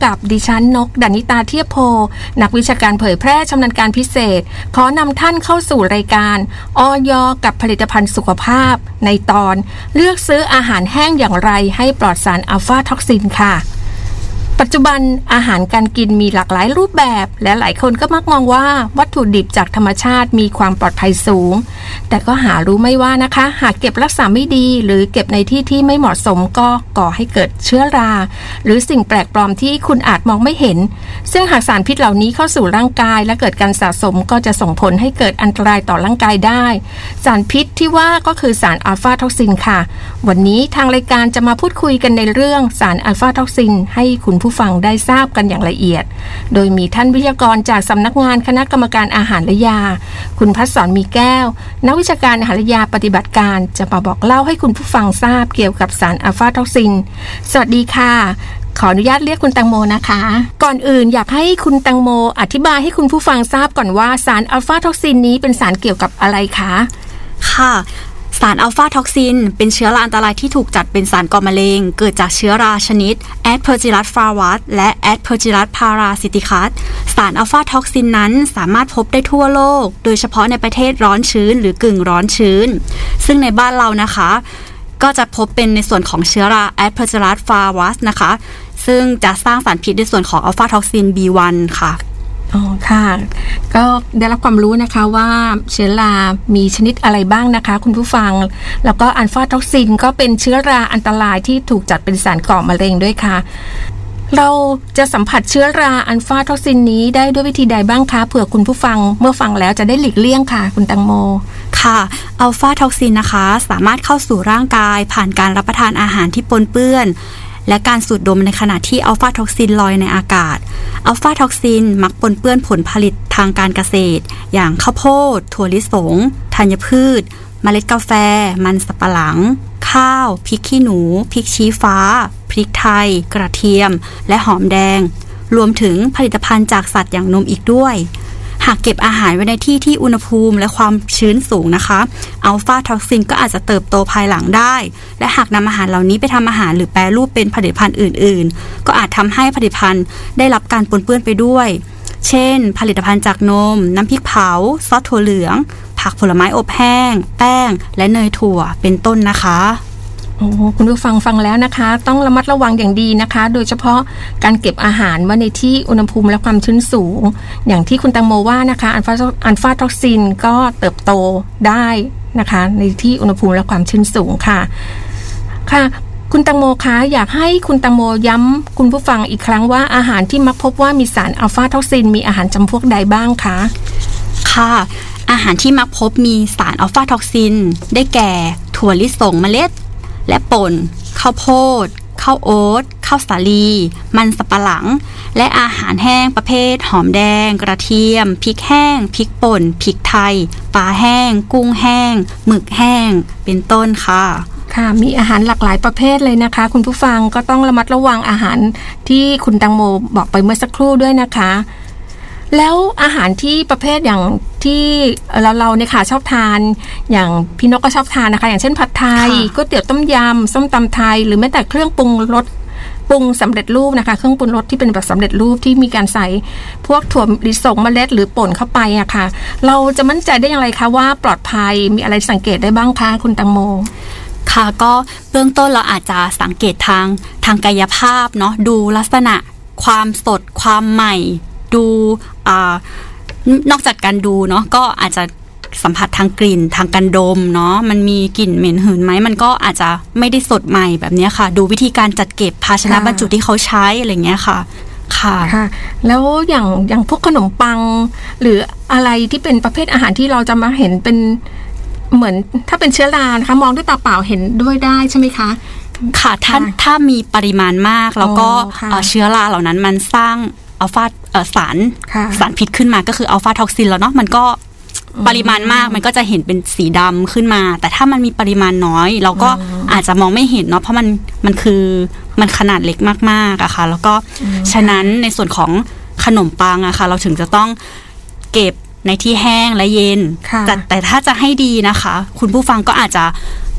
กับดิฉันนกดานิตาเทียบโพนักวิชาการเผยแพร่ชำนาญการพิเศษขอนำท่านเข้าสู่รายการอย.กับผลิตภัณฑ์สุขภาพในตอนเลือกซื้ออาหารแห้งอย่างไรให้ปลอดสารอัลฟาท็อกซินค่ะปัจจุบันอาหารการกินมีหลากหลายรูปแบบและหลายคนก็มักมองว่าวัตถุดิบจากธรรมชาติมีความปลอดภัยสูงแต่ก็หารู้ไม่ว่านะคะหากเก็บรักษาไม่ดีหรือเก็บในที่ที่ไม่เหมาะสมก็ก่อให้เกิดเชื้อราหรือสิ่งแปลกปลอมที่คุณอาจมองไม่เห็นซึ่งหากสารพิษเหล่านี้เข้าสู่ร่างกายและเกิดการสะสมก็จะส่งผลให้เกิดอันตรายต่อร่างกายได้สารพิษที่ว่าก็คือสารอัลฟาท็อกซินค่ะวันนี้ทางรายการจะมาพูดคุยกันในเรื่องสารอัลฟาท็อกซินให้คุณผู้ฟังได้ทราบกันอย่างละเอียดโดยมีท่านวิทยากรจากสำนักงานคณะกรรมการอาหารและยาคุณภัสสรมีแก้วนักวิชาการอาหารและยาปฏิบัติการจะมาบอกเล่าให้คุณผู้ฟังทราบเกี่ยวกับสารอัลฟาท็อกซินสวัสดีค่ะขออนุญาตเรียกคุณแตงโมนะคะก่อนอื่นอยากให้คุณแตงโมอธิบายให้คุณผู้ฟังทราบก่อนว่าสารอัลฟาท็อกซินนี้เป็นสารเกี่ยวกับอะไรคะค่ะสารอัลฟาท็อกซินเป็นเชื้อราอันตรายที่ถูกจัดเป็นสารก่อมะเร็งเกิดจากเชื้อราชนิด Aspergillus flavus และ Aspergillus parasiticus สารอัลฟาท็อกซินนั้นสามารถพบได้ทั่วโลกโดยเฉพาะในประเทศร้อนชื้นหรือกึ่งร้อนชื้นซึ่งในบ้านเรานะคะก็จะพบเป็นในส่วนของเชื้อรา Aspergillus flavus นะคะซึ่งจะสร้างสารพิษในส่วนของอัลฟาท็อกซิน B1 ค่ะอ๋อค่ะก็ได้รับความรู้นะคะว่าเชื้อรามีชนิดอะไรบ้างนะคะคุณผู้ฟังแล้วก็อัลฟาท็อกซินก็เป็นเชื้อราอันตรายที่ถูกจัดเป็นสารก่อมะเร็งด้วยค่ะเราจะสัมผัสเชื้อราอัลฟาท็อกซินนี้ได้ด้วยวิธีใดบ้างคะเผื่อคุณผู้ฟังเมื่อฟังแล้วจะได้หลีกเลี่ยงค่ะคุณแตงโมค่ะอัลฟาท็อกซินนะคะสามารถเข้าสู่ร่างกายผ่านการรับประทานอาหารที่ปนเปื้อนและการสูดดมในขณะที่อัลฟาท็อกซินลอยในอากาศอัลฟาท็อกซินมักปนเปื้อนผลผลิตทางการเกษตรอย่างข้าวโพดถั่วลิสงธัญพืชเมล็ดกาแฟมันสับปะหลังข้าวพริกขี้หนูพริกชี้ฟ้าพริกไทยกระเทียมและหอมแดงรวมถึงผลิตภัณฑ์จากสัตว์อย่างนมอีกด้วยหากเก็บอาหารไว้ในที่ที่อุณหภูมิและความชื้นสูงนะคะอัลฟาท็อกซินก็อาจจะเติบโตภายหลังได้และหากนำอาหารเหล่านี้ไปทำอาหารหรือแปรรูปเป็นผลิตภัณฑ์อื่นๆก็อาจทำให้ผลิตภัณฑ์ได้รับการปนเปื้อนไปด้วยเช่นผลิตภัณฑ์จากนมน้ำพริกเผาซอสถั่วเหลืองผักผลไม้อบแห้งแป้งและเนยถั่วเป็นต้นนะคะโอ้คุณผู้ฟังแล้วนะคะต้องระมัดระวังอย่างดีนะคะโดยเฉพาะการเก็บอาหารไว้ในที่อุณหภูมิและความชื้นสูงอย่างที่คุณแตงโมว่านะคะอัลฟาท็อกซินก็เติบโตได้นะคะในที่อุณหภูมิและความชื้นสูงค่ะค่ะคุณแตงโมคะอยากให้คุณแตงโมย้ำคุณผู้ฟังอีกครั้งว่าอาหารที่มักพบว่ามีสารอัลฟาท็อกซินมีอาหารจำพวกใดบ้างคะค่ะอาหารที่มักพบมีสารอัลฟาท็อกซินได้แก่ถั่วลิสงเมล็ดและป่นข้าวโพดข้าวโอ๊ตข้าวสาลีมันสับปะหลังและอาหารแห้งประเภทหอมแดงกระเทียมพริกแห้งพริกป่นพริกไทยปลาแห้งกุ้งแห้งหมึกแห้งเป็นต้นค่ะค่ะมีอาหารหลากหลายประเภทเลยนะคะคุณผู้ฟังก็ต้องระมัดระวังอาหารที่คุณแตงโมบอกไปเมื่อสักครู่ด้วยนะคะแล้วอาหารที่ประเภทอย่างที่เราเนี่ยค่ะชอบทานอย่างพี่นกก็ชอบทานนะคะอย่างเช่นผัดไทยก๋วยเตี๋ยวต้มยำส้มตำไทยหรือแม้แต่เครื่องปรุงรสปรุงสำเร็จรูปนะคะเครื่องปรุงรสที่เป็นแบบสำเร็จรูปที่มีการใส่พวกถั่วลิสงเมล็ดหรือป่นเข้าไปอะค่ะเราจะมั่นใจได้อย่างไรคะว่าปลอดภัยมีอะไรสังเกตได้บ้างคะคุณแตงโมค่ะก็เบื้องต้นเราอาจจะสังเกตทางกายภาพเนาะดูลักษณะความสดความใหม่ดูนอกจากการดูเนาะก็อาจจะสัมผัสทางกลิ่นทางการดมเนาะมันมีกลิ่นเหม็นหืนไหมมันก็อาจจะไม่ได้สดใหม่แบบนี้ค่ะดูวิธีการจัดเก็บภาชนะบรรจุที่เขาใช้อะไรเงี้ยค่ะค่ะแล้วอย่างพวกขนมปังหรืออะไรที่เป็นประเภทอาหารที่เราจะมาเห็นเป็นเหมือนถ้าเป็นเชื้อรานะคะมองด้วยตาเปล่าเห็นด้วยได้ใช่ไหมคะค่ะถ้ามีปริมาณมากแล้วก็เชื้อราเหล่านั้นมันสร้างอัลฟาสารพิษขึ้นมาก็คืออัลฟาท็อกซินแล้วเนาะมันก็ปริมาณมากมันก็จะเห็นเป็นสีดำขึ้นมาแต่ถ้ามันมีปริมาณน้อยเราก็อาจจะมองไม่เห็นเนาะเพราะมันคือมันขนาดเล็กมากๆอะค่ะแล้วก็ฉะนั้นในส่วนของขนมปังอะค่ะเราถึงจะต้องเก็บในที่แห้งและเย็นแต่ถ้าจะให้ดีนะคะคุณผู้ฟังก็อาจจะ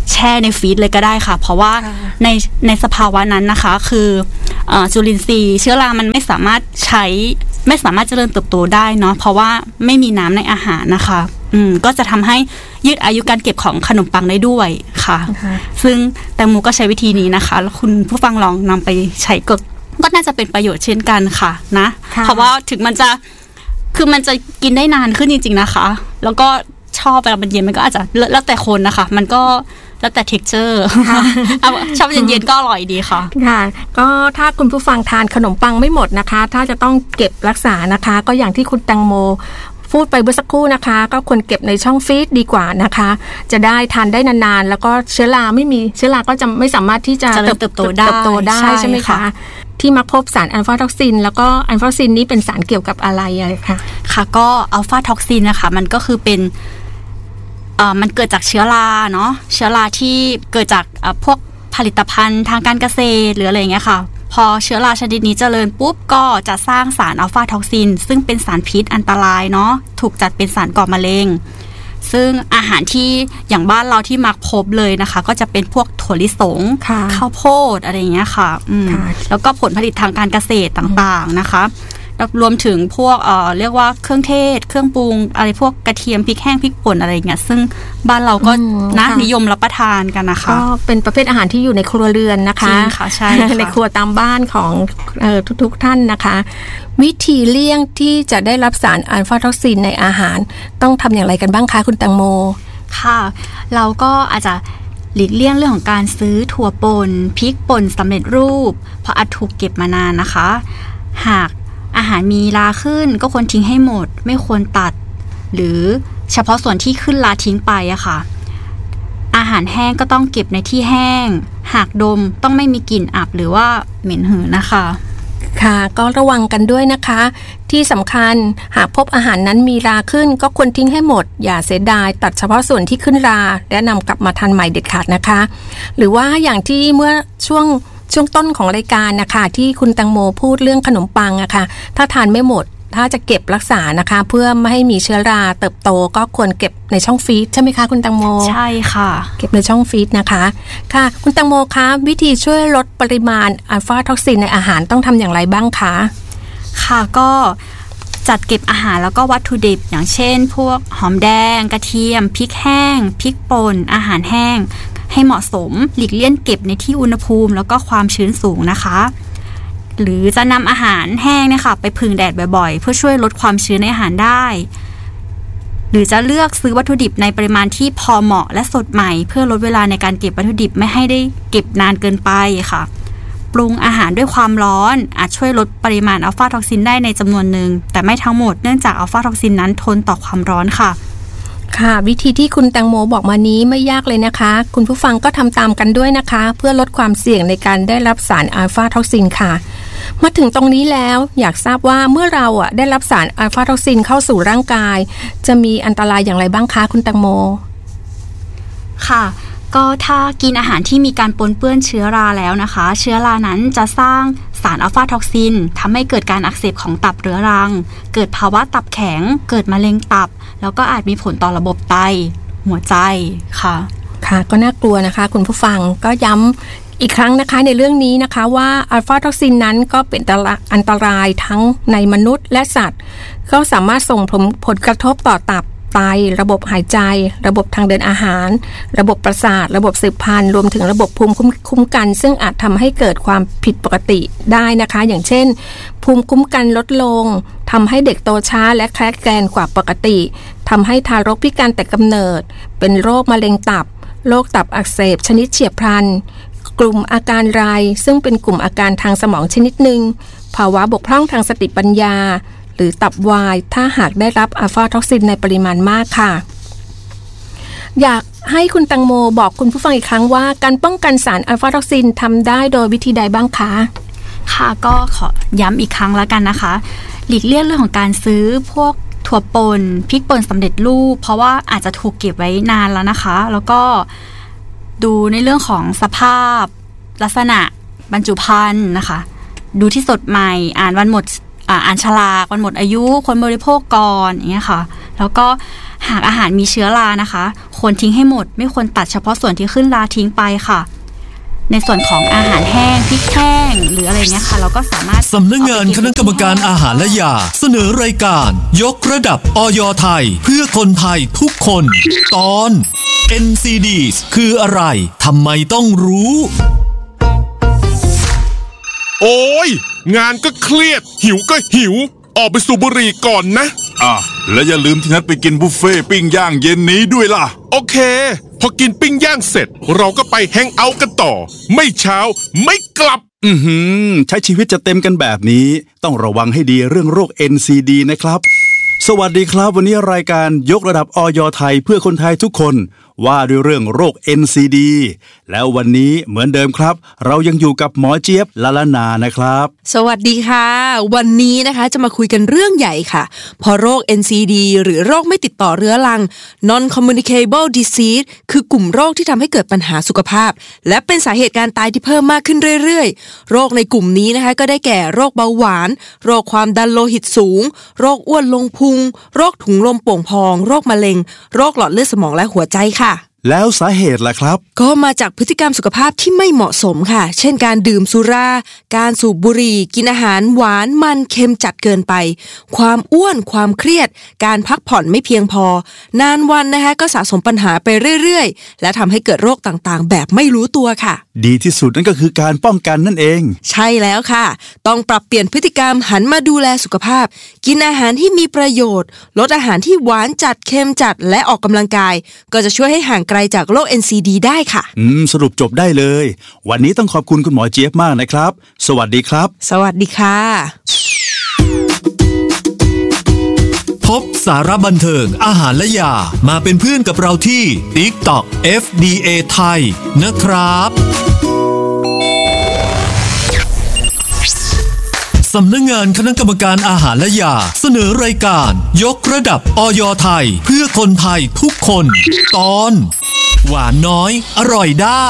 แช่ในฟรีซเลยก็ได้ค่ะเพราะว่าในสภาวะนั้นนะคะคือจุลินทรีย์เชื้อรามันไม่สามารถเจริญเติบโตได้เนาะเพราะว่าไม่มีน้ำในอาหารนะคะก็จะทำให้ยืดอายุการเก็บของขนมปังได้ด้วยค่ะซึ่งแตงโมก็ใช้วิธีนี้นะคะแล้วคุณผู้ฟังลองนำไปใช้ก็น่าจะเป็นประโยชน์เช่นกันค่ะนะเพราะว่าถึงมันจะกินได้นานขึ้นจริงๆนะคะแล้วก็ชอบเวลามันเย็นมันก็อาจจะแล้วแต่คนนะคะมันก็แล้วแต่ texture ชอบเย็นๆก็อร่อยดีค่ะค่ะก็ถ้าคุณผู้ฟังทานขนมปังไม่หมดนะคะถ้าจะต้องเก็บรักษานะคะก็อย่างที่คุณแตงโมพูดไปเมื่อสักครู่นะคะก็ควรเก็บในช่องฟรีซดีกว่านะคะจะได้ทานได้นานๆแล้วก็เชื้อราก็จะไม่สามารถที่จะเติบโตได้ใช่ไหมคะที่มาพบสารอัลฟาท็อกซินแล้วก็อัลฟาท็อกซินนี้เป็นสารเกี่ยวกับอะไรคะค่ะก็อัลฟาท็อกซินนะคะมันก็คือเป็นมันเกิดจากเชื้อราเนาะเชื้อราที่เกิดจากพวกผลิตภัณฑ์ทางการเกษตรหรืออะไรอย่างเงี้ยค่ะพอเชื้อราชนิดนี้เจริญปุ๊บก็จะสร้างสารอัลฟาท็อกซินซึ่งเป็นสารพิษอันตรายเนาะถูกจัดเป็นสารก่อมะเร็งซึ่งอาหารที่อย่างบ้านเราที่มักพบเลยนะคะก็จะเป็นพวกถั่วลิสงข้าวโพดอะไรอย่างเงี้ยค่ะแล้วก็ผลผลิตทางการเกษตรต่างๆนะคะรวมถึงพวกเรียกว่าเครื่องเทศเครื่องปรุงอะไรพวกกระเทียมพริกแห้งพริกป่นอะไรอย่างเงี้ยซึ่งบ้านเราก็นิยมรับประทานกันนะคะก็เป็นประเภทอาหารที่อยู่ในครัวเรือนนะคะจริงค่ะใช่ในครัวตามบ้านของทุกท่านนะคะวิธีเลี่ยงที่จะได้รับสารอัลฟาท็อกซินในอาหารต้องทำอย่างไรกันบ้างคะคุณแตงโมค่ะเราก็อาจจะหลีกเลี่ยงเรื่องของการซื้อถั่วป่นพริกป่นสำเร็จรูปเพราะอาจถูกเก็บมานานนะคะหากอาหารมีราขึ้นก็ควรทิ้งให้หมดไม่ควรตัดหรือเฉพาะส่วนที่ขึ้นราทิ้งไปอะค่ะอาหารแห้งก็ต้องเก็บในที่แห้งหากดมต้องไม่มีกลิ่นอับหรือว่าเหม็นหืนนะคะค่ะก็ระวังกันด้วยนะคะที่สำคัญหากพบอาหารนั้นมีราขึ้นก็ควรทิ้งให้หมดอย่าเสียดายตัดเฉพาะส่วนที่ขึ้นราและนำกลับมาทานใหม่เด็ดขาดนะคะหรือว่าอย่างที่เมื่อช่วงต้นของรายการนะคะที่คุณแตงโมพูดเรื่องขนมปังอะค่ะถ้าทานไม่หมดถ้าจะเก็บรักษานะคะเพื่อไม่ให้มีเชื้อราเติบโตก็ควรเก็บในช่องฟรีซใช่ไหมคะคุณแตงโมใช่ค่ะเก็บในช่องฟรีซนะคะค่ะคุณแตงโมคะวิธีช่วยลดปริมาณอัลฟาท็อกซินในอาหารต้องทำอย่างไรบ้างคะค่ะก็จัดเก็บอาหารแล้วก็วัตถุดิบอย่างเช่นพวกหอมแดงกระเทียมพริกแห้งพริกป่นอาหารแห้งให้เหมาะสมหลีกเลี่ยงเก็บในที่อุณหภูมิแล้วก็ความชื้นสูงนะคะหรือจะนำอาหารแห้งเนี่ยค่ะไปพึ่งแดดบ่อยๆเพื่อช่วยลดความชื้นในอาหารได้หรือจะเลือกซื้อวัตถุดิบในปริมาณที่พอเหมาะและสดใหม่เพื่อลดเวลาในการเก็บวัตถุดิบไม่ให้ได้เก็บนานเกินไปค่ะปรุงอาหารด้วยความร้อนอาจช่วยลดปริมาณอัลฟาท็อกซินได้ในจำนวนหนึ่งแต่ไม่ทั้งหมดเนื่องจากอัลฟาท็อกซินนั้นทนต่อความร้อนค่ะค่ะวิธีที่คุณแตงโมบอกมานี้ไม่ยากเลยนะคะคุณผู้ฟังก็ทำตามกันด้วยนะคะเพื่อลดความเสี่ยงในการได้รับสารอัลฟาท็อกซินค่ะมาถึงตรงนี้แล้วอยากทราบว่าเมื่อเราได้รับสารอัลฟาท็อกซินเข้าสู่ร่างกายจะมีอันตรายอย่างไรบ้างคะคุณแตงโมค่ะก็ถ้ากินอาหารที่มีการปนเปื้อนเชื้อราแล้วนะคะเชื้อรานั้นจะสร้างสารอัลฟาท็อกซินทำให้เกิดการอักเสบของตับเรื้อรังเกิดภาวะตับแข็งเกิดมะเร็งตับแล้วก็อาจมีผลต่อระบบไตหัวใจค่ะค่ะก็น่ากลัวนะคะคุณผู้ฟังก็ย้ำอีกครั้งนะคะในเรื่องนี้นะคะว่าอัลฟาท็อกซินนั้นก็เป็นอันตรายทั้งในมนุษย์และสัตว์ก็สามารถส่งผลกระทบต่อตับไตระบบหายใจระบบทางเดินอาหารระบบประสาทระบบสืบพันธุ์รวมถึงระบบภูมิคุ้มกันซึ่งอาจทำให้เกิดความผิดปกติได้นะคะอย่างเช่นภูมิคุ้มกันลดลงทำให้เด็กโตช้าและแคลนแกลนกว่าปกติทำให้ทารกพิการแต่กำเนิดเป็นโรคมะเร็งตับโรคตับอักเสบชนิดเฉียบพลันกลุ่มอาการไรซึ่งเป็นกลุ่มอาการทางสมองชนิดหนึ่งภาวะบกพร่องทางสติปัญญาหรือตับวายถ้าหากได้รับอัลฟาท็อกซินในปริมาณมากค่ะอยากให้คุณแตงโมบอกคุณผู้ฟังอีกครั้งว่าการป้องกันสารอัลฟาท็อกซินทำได้โดยวิธีใดบ้างคะค่ะก็ขอย้ำอีกครั้งแล้วกันนะคะหลีกเลี่ยงเรื่องของการซื้อพวกถั่วป่นพริกป่นสำเร็จรูปเพราะว่าอาจจะถูกเก็บไว้นานแล้วนะคะแล้วก็ดูในเรื่องของสภาพ ลักษณะบรรจุภัณฑ์นะคะดูที่สดใหม่อ่านวันหมดอ่านฉลากวันหมดอายุคนบริโภคก่อนอย่างเงี้ยค่ะแล้วก็หากอาหารมีเชื้อรานะคะควรทิ้งให้หมดไม่ควรตัดเฉพาะส่วนที่ขึ้นราทิ้งไปค่ะในส่วนของอาหารแห้งพริกแห้งหรืออะไรเงี้ยค่ะเราก็สามารถสำนักงานคณะกรรมการอาหารและยาเสนอรายการยกระดับอย.ไทยเพื่อคนไทยทุกคนตอน NCDs คืออะไรทำไมต้องรู้โอ้ยงานก็เครียดหิวก็หิวออกไปสูบบุหรี่ก่อนนะและอย่าลืมที่นัดไปกินบุฟเฟ่ปิ้งย่างเย็นนี้ด้วยล่ะโอเคพอกินปิ้งย่างเสร็จเราก็ไปแฮงเอาท์กันต่อไม่เช้าไม่กลับใช้ชีวิตจะเต็มกันแบบนี้ต้องระวังให้ดีเรื่องโรค NCD นะครับสวัสดีครับวันนี้รายการยกระดับอย.ไทยเพื่อคนไทยทุกคนว่าด้วยเรื่องโรค NCD แล้ววันนี้เหมือนเดิมครับเรายังอยู่กับหมอเจี๊ยบละละนานะครับสวัสดีค่ะวันนี้นะคะจะมาคุยกันเรื่องใหญ่ค่ะพอโรค NCD หรือโรคไม่ติดต่อเรื้อรัง Non-Communicable Disease คือกลุ่มโรคที่ทำให้เกิดปัญหาสุขภาพและเป็นสาเหตุการตายที่เพิ่มมากขึ้นเรื่อยๆโรคในกลุ่มนี้นะคะก็ได้แก่โรคเบาหวานโรคความดันโลหิตสูงโรคอ้วนลงพุงโรคถุงลมโป่งพองโรคมะเร็งโรคหลอดเลือดสมองและหัวใจค่ะแล้วสาเหตุล่ะครับก็มาจากพฤติกรรมสุขภาพที่ไม่เหมาะสมค่ะเช่นการดื่มสุราการสูบบุหรี่กินอาหารหวานมันเค็มจัดเกินไปความอ้วนความเครียดการพักผ่อนไม่เพียงพอนานวันนะคะก็สะสมปัญหาไปเรื่อยๆและทำให้เกิดโรคต่างๆแบบไม่รู้ตัวค่ะดีที่สุดนั่นก็คือการป้องกันนั่นเองใช่แล้วค่ะต้องปรับเปลี่ยนพฤติกรรมหันมาดูแลสุขภาพกินอาหารที่มีประโยชน์ลดอาหารที่หวานจัดเค็มจัดและออกกำลังกายก็จะช่วยให้ห่างไกลจากโรค NCD ได้ค่ะสรุปจบได้เลยวันนี้ต้องขอบคุณคุณหมอเจี๊ยบมากนะครับสวัสดีครับสวัสดีค่ะพบสาระบันเทิงอาหารและยามาเป็นเพื่อนกับเราที่ TikTok FDA ไทยนะครับสำนักงานคณะกรรมการอาหารและยาเสนอรายการยกระดับอย.ไทยเพื่อคนไทยทุกคนตอนหวานน้อยอร่อยได้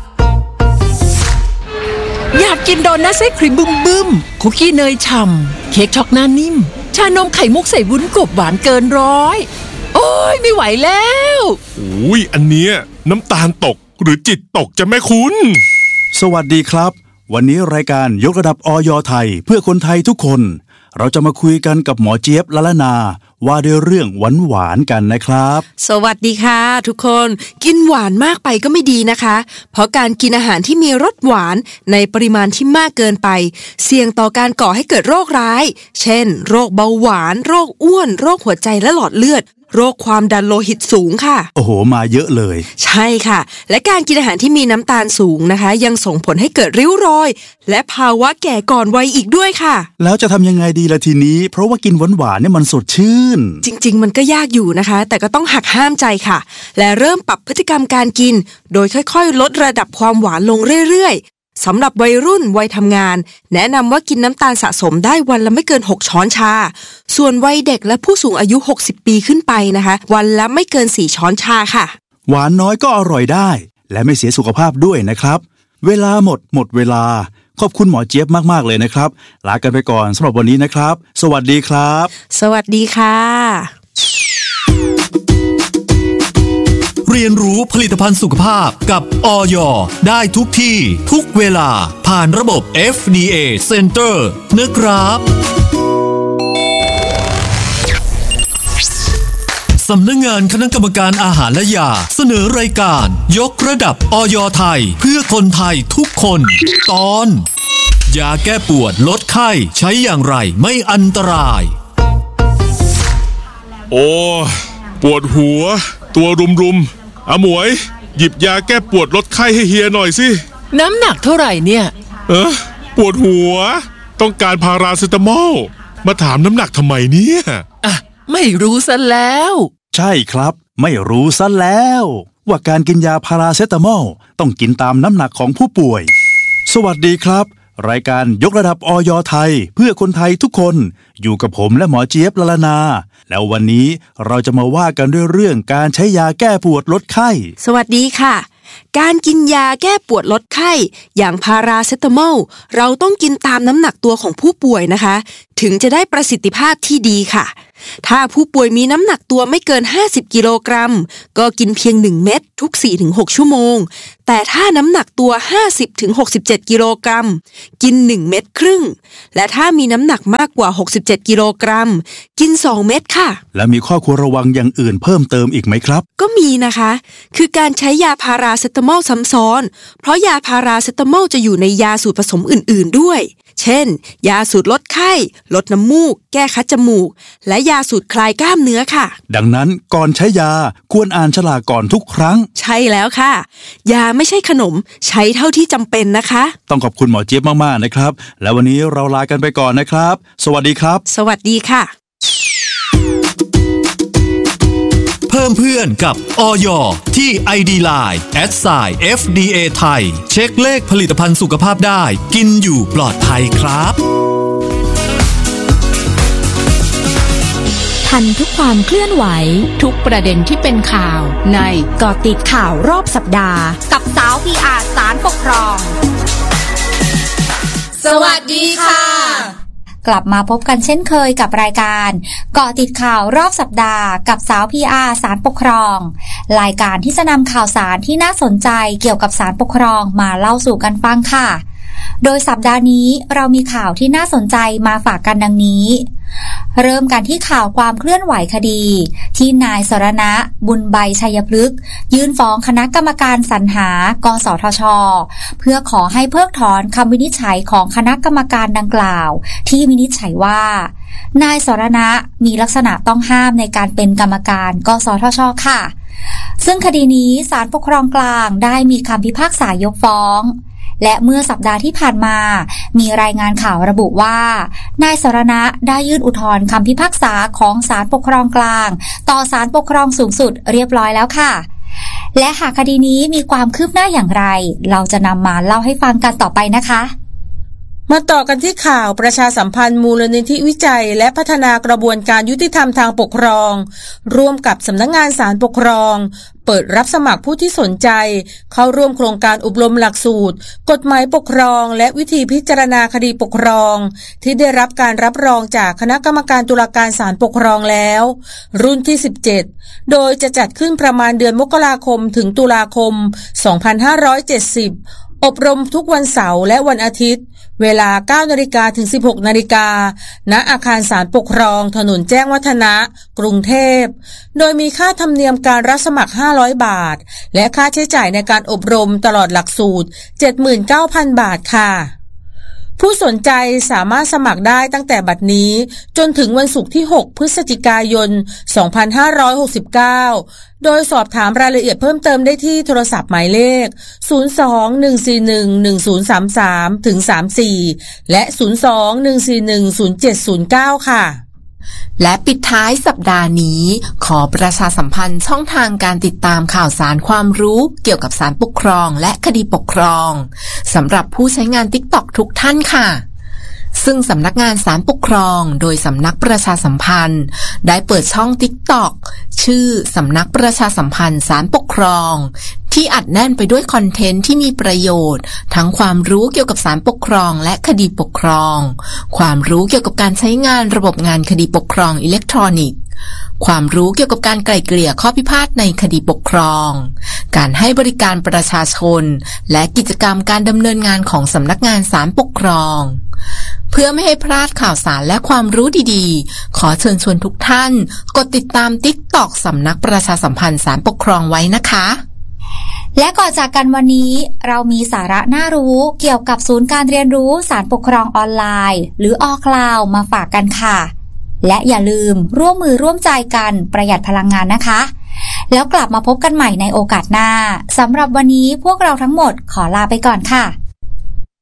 อยากกินโดนัทไส้ครีมบึ้มๆคุกกี้เนยฉ่ำเค้กช็อกหน้านิ่มชานมไข่มุกใส่วุ้นกบหวานเกินร้อยโอ้ยไม่ไหวแล้วอุ้ยอันเนี้ยน้ำตาลตกหรือจิตตกจะแม่คุณสวัสดีครับวันนี้รายการยกระดับอย.ไทยเพื่อคนไทยทุกคนเราจะมาคุยกันกับหมอเจี๊ยบละละนาว่าด้วยเรื่องหวานกันนะครับสวัสดีค่ะทุกคนกินหวานมากไปก็ไม่ดีนะคะเพราะการกินอาหารที่มีรสหวานในปริมาณที่มากเกินไปเสี่ยงต่อการก่อให้เกิดโรคร้ายเช่นโรคเบาหวานโรคอ้วนโรคหัวใจและหลอดเลือดโรคความดันโลหิตสูงค่ะโอ้โหมาเยอะเลยใช่ค่ะและการกินอาหารที่มีน้ำตาลสูงนะคะยังส่งผลให้เกิดริ้วรอยและภาวะแก่ก่อนวัยอีกด้วยค่ะแล้วจะทำยังไงดีล่ะทีนี้เพราะว่ากินหวานๆเนี่ยมันสดชื่นจริงๆมันก็ยากอยู่นะคะแต่ก็ต้องหักห้ามใจค่ะและเริ่มปรับพฤติกรรมการกินโดยค่อยๆลดระดับความหวานลงเรื่อยๆสำหรับวัยรุ่นวัยทำงานแนะนำว่ากินน้ำตาลสะสมได้วันละไม่เกิน6ช้อนชาส่วนวัยเด็กและผู้สูงอายุ60ปีขึ้นไปนะคะวันละไม่เกิน4ช้อนชาค่ะหวานน้อยก็อร่อยได้และไม่เสียสุขภาพด้วยนะครับเวลาหมดเวลาขอบคุณหมอเจี๊ยบมากๆเลยนะครับลากันไปก่อนสำหรับวันนี้นะครับสวัสดีครับสวัสดีค่ะเรียนรู้ผลิตภัณฑ์สุขภาพกับอย.ได้ทุกที่ทุกเวลาผ่านระบบ FDA Center นะครับสำนักงานคณะกรรมการอาหารและยาเสนอรายการยกระดับอย.ไทยเพื่อคนไทยทุกคนตอนยาแก้ปวดลดไข้ใช้อย่างไรไม่อันตรายโอ้ปวดหัวตัวรุมอาหมวยหยิบยาแก้ปวดลดไข้ให้เฮียหน่อยสิน้ำหนักเท่าไหร่เนี่ยปวดหัวต้องการพาราเซตามอลมาถามน้ำหนักทำไมเนี่ยไม่รู้ซะแล้วใช่ครับไม่รู้ซะแล้วว่าการกินยาพาราเซตามอลต้องกินตามน้ำหนักของผู้ป่วยสวัสดีครับรายการยกระดับอย.ไทยเพื่อคนไทยทุกคนอยู่กับผมและหมอเจี๊ยบละละนาแล้ววันนี้เราจะมาว่ากันด้วยเรื่องการใช้ยาแก้ปวดลดไข้สวัสดีค่ะการกินยาแก้ปวดลดไข้อย่างพาราเซตามอลเราต้องกินตามน้ำหนักตัวของผู้ป่วยนะคะถึงจะได้ประสิทธิภาพที่ดีค่ะถ้าผู้ป่วยมีน้ำหนักตัวไม่เกิน50กิโลกรัมก็กินเพียง1เม็ดทุก 4-6 ชั่วโมงแต่ถ้าน้ำหนักตัว 50-67 กิโลกรัมกิน1เม็ดครึ่งและถ้ามีน้ำหนักมากกว่า67กิโลกรัมกิน2เม็ดค่ะและมีข้อควรระวังอย่างอื่นเพิ่มเติมอีกไหมครับก็มีนะคะคือการใช้ยาพาราเซตามอลซ้ำซ้อนเพราะยาพาราเซตามอลจะอยู่ในยาสูตรผสมอื่นๆด้วยเช่นยาสูตรลดไข้ลดน้ำมูกแก้คัดจมูกและยาสูตรคลายกล้ามเนื้อค่ะดังนั้นก่อนใช้ยาควรอ่านฉลากก่อนทุกครั้งใช่แล้วค่ะยาไม่ใช่ขนมใช้เท่าที่จำเป็นนะคะต้องขอบคุณหมอเจี๊ยบมากๆนะครับและวันนี้เราลากันไปก่อนนะครับสวัสดีครับสวัสดีค่ะเพิ่มเพื่อนกับอย.ที่ ID Line @FDA ไทยเช็คเลขผลิตภัณฑ์สุขภาพได้กินอยู่ปลอดภัยครับทันทุกความเคลื่อนไหวทุกประเด็นที่เป็นข่าวในเกาะติดข่าวรอบสัปดาห์กับสาว PR ศาลปกครองสวัสดีค่ะกลับมาพบกันเช่นเคยกับรายการเกาะติดข่าวรอบสัปดาห์กับสาว PR ศาลปกครองรายการที่จะนำข่าวสารที่น่าสนใจเกี่ยวกับศาลปกครองมาเล่าสู่กันฟังค่ะโดยสัปดาห์นี้เรามีข่าวที่น่าสนใจมาฝากกันดังนี้เริ่มกันที่ข่าวความเคลื่อนไหวคดีที่นายสรณะบุญใบชัยพฤกษ์ยื่นฟ้องคณะกรรมการสรรหากสทช.เพื่อขอให้เพิกถอนคำวินิจฉัยของคณะกรรมการดังกล่าวที่วินิจฉัยว่านายสรณะมีลักษณะต้องห้ามในการเป็นกรรมการกสทช.ค่ะซึ่งคดีนี้ศาลปกครองกลางได้มีคำพิพากษายกฟ้องและเมื่อสัปดาห์ที่ผ่านมามีรายงานข่าวระบุว่านายสรณะได้ยื่นอุทธรณ์คำพิพากษาของศาลปกครองกลางต่อศาลปกครองสูงสุดเรียบร้อยแล้วค่ะและหากคดีนี้มีความคืบหน้าอย่างไรเราจะนำมาเล่าให้ฟังกันต่อไปนะคะมาต่อกันที่ข่าวประชาสัมพันธ์มูลนิธิวิจัยและพัฒนากระบวนการยุติธรรมทางปกครองร่วมกับสำนักงานศาลปกครองเปิดรับสมัครผู้ที่สนใจเข้าร่วมโครงการอบรมหลักสูตรกฎหมายปกครองและวิธีพิจารณาคดีปกครองที่ได้รับการรับรองจากคณะกรรมการตุลาการศาลปกครองแล้วรุ่นที่17โดยจะจัดขึ้นประมาณเดือนมกราคมถึงตุลาคม2570อบรมทุกวันเสาร์และวันอาทิตย์เวลา 9 นาฬิกาถึง 16 นาฬิกาณอาคารศาลปกครองถนนแจ้งวัฒนะกรุงเทพโดยมีค่าธรรมเนียมการรับสมัคร500บาทและค่าใช้จ่ายในการอบรมตลอดหลักสูตร 79,000 บาทค่ะผู้สนใจสามารถสมัครได้ตั้งแต่บัดนี้จนถึงวันศุกร์ที่6พฤศจิกายน2569โดยสอบถามรายละเอียดเพิ่มเติมได้ที่โทรศัพท์หมายเลข02-141-1033-34และ02-141-0709ค่ะและปิดท้ายสัปดาห์นี้ขอประชาสัมพันธ์ช่องทางการติดตามข่าวสารความรู้เกี่ยวกับศาลปกครองและคดีปกครองสำหรับผู้ใช้งาน TikTok ทุกท่านค่ะซึ่งสำนักงานศาลปกครองโดยสำนักประชาสัมพันธ์ได้เปิดช่อง TikTok ชื่อสำนักประชาสัมพันธ์ศาลปกครองที่อัดแน่นไปด้วยคอนเทนต์ที่มีประโยชน์ทั้งความรู้เกี่ยวกับศาลปกครองและคดีปกครองความรู้เกี่ยวกับการใช้งานระบบงานคดีปกครองอิเล็กทรอนิกส์ความรู้เกี่ยวกับการไกล่เกลี่ยข้อพิพาทในคดีปกครองการให้บริการประชาชนและกิจกรรมการดำเนินงานของสำนักงานศาลปกครองเพื่อไม่ให้พลาดข่าวสารและความรู้ดีๆขอเชิญชวนทุกท่านกดติดตาม TikTok สำนักประชาสัมพันธ์ศาลปกครองไว้นะคะและก่อนจากกันวันนี้เรามีสาระน่ารู้เกี่ยวกับศูนย์การเรียนรู้ศาลปกครองออนไลน์หรืออ.Cloud มาฝากกันค่ะและอย่าลืมร่วมมือร่วมใจกันประหยัดพลังงานนะคะแล้วกลับมาพบกันใหม่ในโอกาสหน้าสำหรับวันนี้พวกเราทั้งหมดขอลาไปก่อนค่ะ